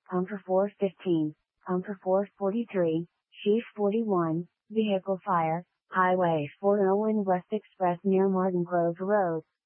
Pumper 415, Pumper 443, Sheaf 41, Vehicle Fire, Highway 401 West Express near Martin Grove Road.